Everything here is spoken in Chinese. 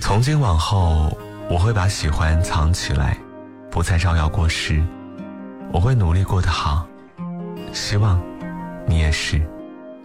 从今往后，我会把喜欢藏起来，不再招摇过市。我会努力过得好，希望你也是。